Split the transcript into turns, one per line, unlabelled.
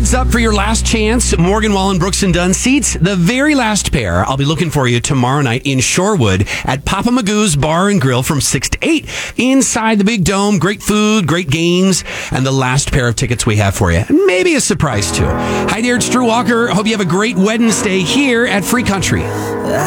heads up for your last chance. Morgan Wallen, Brooks and Dunn seats the very last pair. I'll be looking for you tomorrow night in Shorewood at Papa Magoo's Bar and Grill from 6 to 8. Inside the big dome, great food, great games, and the last pair of tickets we have for you. Maybe a surprise too. Hi there, it's Drew Walker. Hope you have a great Wednesday here at Free Country.